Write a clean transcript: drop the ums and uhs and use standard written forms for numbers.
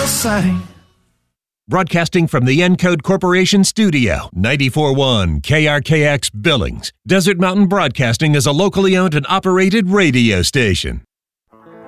setting. Broadcasting from the Encode Corporation Studio, 94.1 KRKX Billings. Desert Mountain Broadcasting is a locally owned and operated radio station.